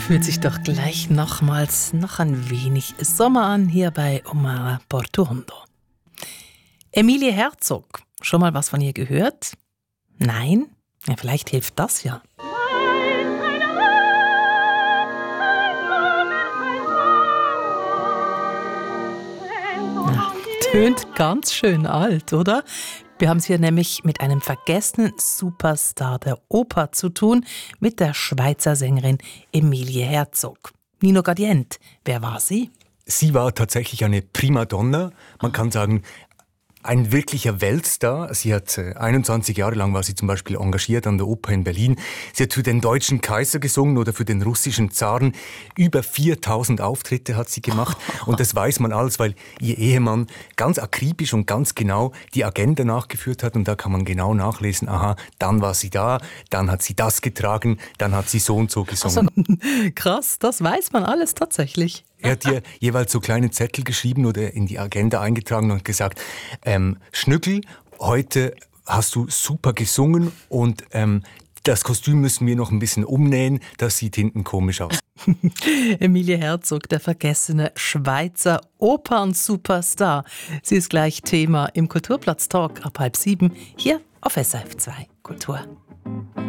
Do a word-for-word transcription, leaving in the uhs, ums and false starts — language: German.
fühlt sich doch gleich nochmals noch ein wenig Sommer an hier bei Omar Portuondo. Emilie Herzog, schon mal was von ihr gehört? Nein? Ja, vielleicht hilft das ja. Ja, tönt ganz schön alt, oder? Wir haben es hier nämlich mit einem vergessenen Superstar der Oper zu tun, mit der Schweizer Sängerin Emilie Herzog. Nino Gradient, wer war sie? Sie war tatsächlich eine Primadonna, man kann sagen, ein wirklicher Weltstar. Sie hat äh, einundzwanzig Jahre lang war sie zum Beispiel engagiert an der Oper in Berlin. Sie hat für den deutschen Kaiser gesungen oder für den russischen Zaren. Über viertausend Auftritte hat sie gemacht. Und das weiß man alles, weil ihr Ehemann ganz akribisch und ganz genau die Agenda nachgeführt hat. Und da kann man genau nachlesen, aha, dann war sie da, dann hat sie das getragen, dann hat sie so und so gesungen. Also, krass, das weiß man alles tatsächlich. Er hat dir jeweils so kleine Zettel geschrieben oder in die Agenda eingetragen und gesagt, ähm, Schnückel, heute hast du super gesungen und ähm, das Kostüm müssen wir noch ein bisschen umnähen, das sieht hinten komisch aus. Emilie Herzog, der vergessene Schweizer Opern-Superstar. Sie ist gleich Thema im Kulturplatz-Talk ab halb sieben hier auf S R F zwei Kultur.